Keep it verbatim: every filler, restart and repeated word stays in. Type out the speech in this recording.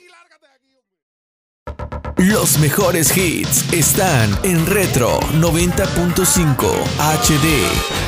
lárgate de aquí, hombre. Los mejores hits están en Retro noventa punto cinco H D.